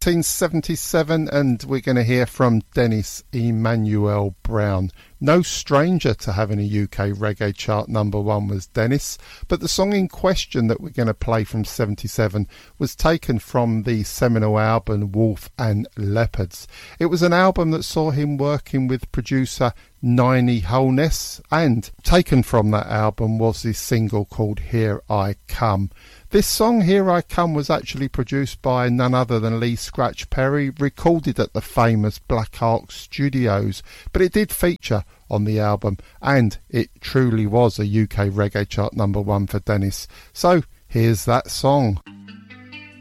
1977, and we're going to hear from Dennis Emmanuel Brown. No stranger to having a UK reggae chart #1 was Dennis, but the song in question that we're going to play from 77 was taken from the seminal album Wolf and Leopards. It was an album that saw him working with producer Niney Holness, and taken from that album was this single called Here I Come. This song, Here I Come, was actually produced by none other than Lee Scratch Perry, recorded at the famous Black Ark Studios, but it did feature on the album, and it truly was a UK reggae chart #1 for Dennis. So here's that song.